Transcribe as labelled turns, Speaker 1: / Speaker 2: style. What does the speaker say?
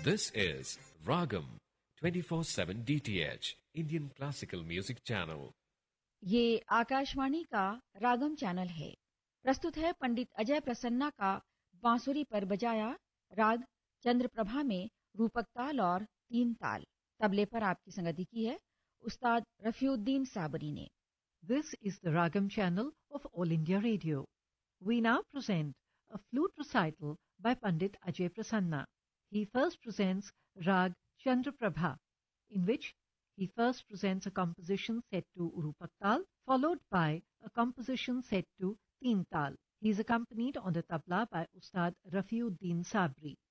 Speaker 1: This is Ragam 24/7 DTH Indian Classical Music Channel.
Speaker 2: ये आकाशवाणी का रागम channel है। प्रस्तुत है पंडित अजय प्रसन्ना का बांसुरी पर बजाया राग चंद्रप्रभा में रूपक ताल और तीन ताल। तबले पर आपकी संगति की है उस्ताद रफीउद्दीन साबरी ने।
Speaker 3: This is the Ragam channel of All India Radio. We now present a flute recital by Pandit Ajay Prasanna. He first presents Rag Chandraprabha, in which he first presents a composition set to Rupak Tal, followed by a composition set to Teen Tal. He is accompanied on the tabla by Ustad Rafiuddin Sabri.